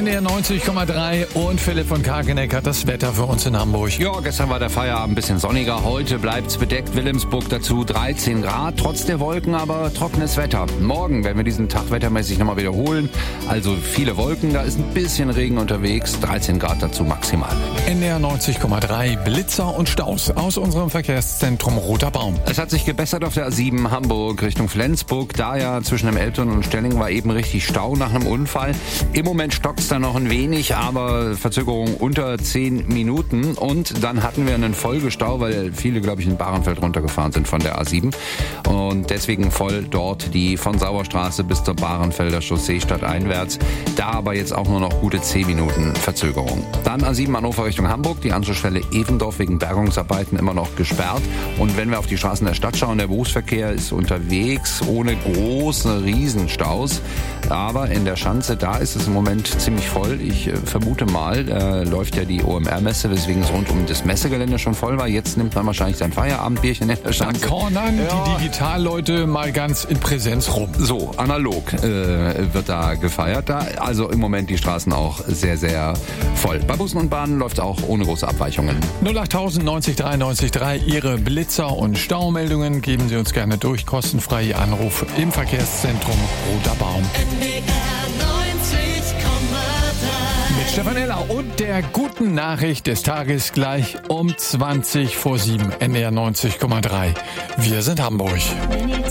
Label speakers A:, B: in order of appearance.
A: NDR 90,3 und Philipp von Kageneck hat das Wetter für uns in Hamburg.
B: Ja, gestern war der Feierabend ein bisschen sonniger. Heute bleibt's bedeckt. Wilhelmsburg dazu 13 Grad. Trotz der Wolken aber trockenes Wetter. Morgen werden wir diesen Tag wettermäßig nochmal wiederholen. Also viele Wolken, da ist ein bisschen Regen unterwegs. 13 Grad dazu maximal.
A: NDR 90,3 Blitzer und Staus aus unserem Verkehrszentrum Roter Baum.
B: Es hat sich gebessert auf der A7 Hamburg Richtung Flensburg. Da ja zwischen dem Elbtunnel und Stellingen war eben richtig Stau nach einem Unfall. Im Moment stockt's da noch ein wenig, aber Verzögerung unter 10 Minuten. Und dann hatten wir einen Folgestau, weil viele, glaube ich, in Bahrenfeld runtergefahren sind von der A7. Und deswegen voll dort die von Sauerstraße bis zur Bahrenfelder Chaussee stadteinwärts. Da aber jetzt auch nur noch gute 10 Minuten Verzögerung. Dann A7 Hannover Richtung Hamburg. Die Anschlussstelle Evendorf wegen Bergungsarbeiten immer noch gesperrt. Und wenn wir auf die Straßen der Stadt schauen, der Berufsverkehr ist unterwegs ohne große Riesenstaus. Aber in der Schanze, da ist es im Moment ziemlich voll. Ich vermute mal, läuft ja die OMR-Messe, weswegen es rund um das Messegelände schon voll war. Jetzt nimmt man wahrscheinlich sein Feierabendbierchen in der Schanze.
A: Da cornern die Digitalleute mal ganz in Präsenz rum.
B: So, analog wird da gefeiert. Da also im Moment die Straßen auch sehr, sehr voll. Bei Bussen und Bahnen läuft es auch ohne große Abweichungen.
A: 08000 90 93 3. Ihre Blitzer- und Staumeldungen geben Sie uns gerne durch. Kostenfrei Ihr Anruf im Verkehrszentrum Roter Baum. Mit Stefanella und der guten Nachricht des Tages gleich um 20 vor 7. NDR 90,3. Wir sind Hamburg.